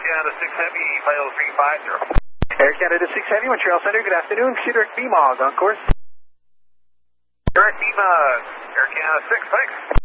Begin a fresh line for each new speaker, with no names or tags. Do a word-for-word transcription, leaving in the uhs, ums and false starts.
Canada six Heavy, final three five zero.
Air Canada six Heavy, Montreal Center, good afternoon. Cedric B M O G on course.
Direct B M O G, Air Canada six, thanks.